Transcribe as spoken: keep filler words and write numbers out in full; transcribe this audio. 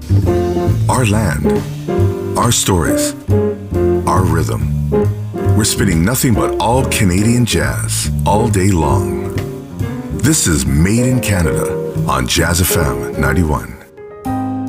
Our land, our stories, our rhythm. We're spinning nothing but all Canadian jazz all day long. This is Made in Canada on Jazz F M ninety-one.